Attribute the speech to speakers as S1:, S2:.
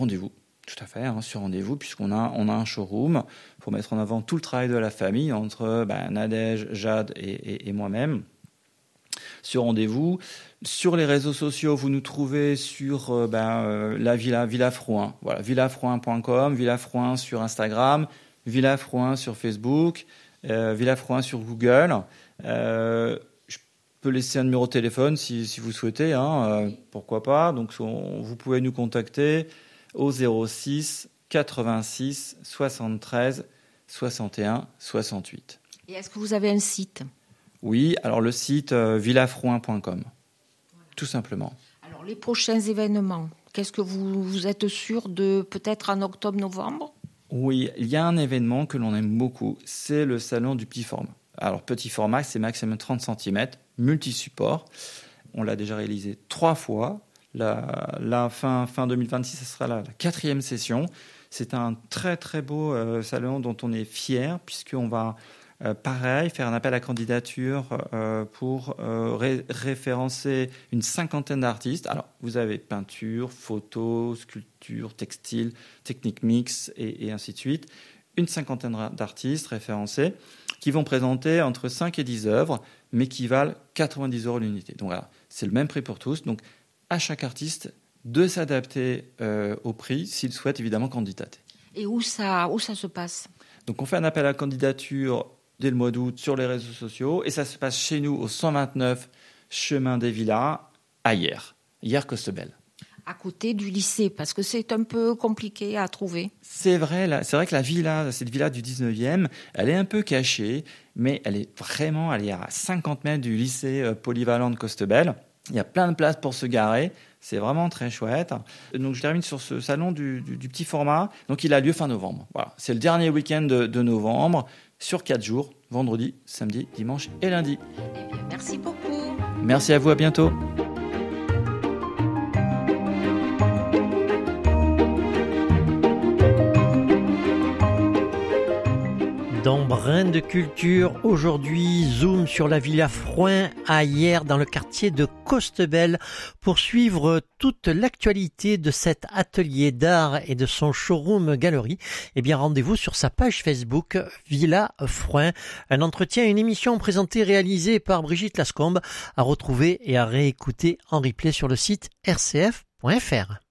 S1: Rendez-vous, tout à fait, sur rendez-vous, puisqu'on a un showroom pour mettre en avant tout le travail de la famille entre Nadège, Jade et moi-même. Sur rendez-vous, sur les réseaux sociaux, vous nous trouvez sur la Villa Frouin. Voilà, villafrouin.com, Villa Frouin sur Instagram, Villa Frouin sur Facebook, Villa Frouin sur Google. Je peux laisser un numéro de téléphone si vous souhaitez, pourquoi pas. Donc vous pouvez nous contacter au 06 86 73 61 68.
S2: Et est-ce que vous avez un site ?
S1: Oui, alors le site villafrouin.com, voilà. Tout simplement.
S2: Alors les prochains événements, qu'est-ce que vous êtes sûr de peut-être en octobre-novembre ?
S1: Oui, il y a un événement que l'on aime beaucoup, c'est le salon du petit format. Alors petit format, c'est maximum 30 cm, multi-support. On l'a déjà réalisé 3 fois. La fin 2026, ce sera la 4e session. C'est un très très beau salon dont on est fier, puisqu'on va pareil faire un appel à candidature pour référencer une 50aine d'artistes. Alors vous avez peinture, photo, sculpture, textile, technique mix et ainsi de suite. Une 50aine d'artistes référencés qui vont présenter entre 5 et 10 œuvres, mais qui valent 90 € l'unité. Donc voilà, c'est le même prix pour tous. Donc à chaque artiste de s'adapter au prix s'il souhaite évidemment candidater.
S2: Et où ça se passe ? Donc
S1: on fait un appel à candidature dès le mois d'août sur les réseaux sociaux et ça se passe chez nous au 129 chemin des Villas à Hyères Costebelle.
S2: À côté du lycée, parce que c'est un peu compliqué à trouver.
S1: C'est vrai que la villa, cette villa du 19e, elle est un peu cachée, mais elle est à 50 mètres du lycée polyvalent de Costebelle. Il y a plein de places pour se garer, c'est vraiment très chouette. Donc je termine sur ce salon du petit format. Donc il a lieu fin novembre. Voilà, c'est le dernier week-end de novembre, sur 4 jours, vendredi, samedi, dimanche et lundi.
S2: Eh bien, merci beaucoup.
S1: Merci à vous, à bientôt.
S3: Dans Brin de Culture, aujourd'hui, zoom sur la Villa Frouin à Hyères dans le quartier de Costebelle pour suivre toute l'actualité de cet atelier d'art et de son showroom galerie. Eh bien, rendez-vous sur sa page Facebook Villa Frouin. Un entretien, une émission présentée, réalisée par Brigitte Lascombe, à retrouver et à réécouter en replay sur le site rcf.fr.